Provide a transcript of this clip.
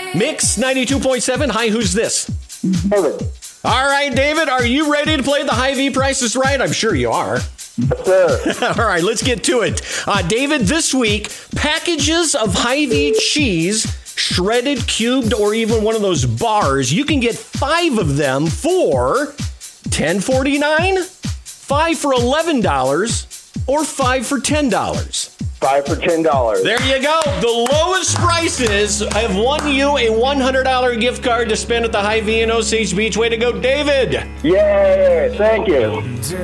Mix 92.7. Hi, who's this? David. All right, David, are you ready to play the Hy-Vee Price is Right? I'm sure you are. Yes, sir. All right, let's get to it. David, this week, packages of Hy-Vee cheese, shredded, cubed, or even one of those bars, you can get 5 of them for $10.49, 5 for $11, or 5 for $10. 5 for $10. There you go. The lowest prices have won you a $100 gift card to spend at the Hy-Vee in Osage Beach. Way to go, David. Yay, thank you.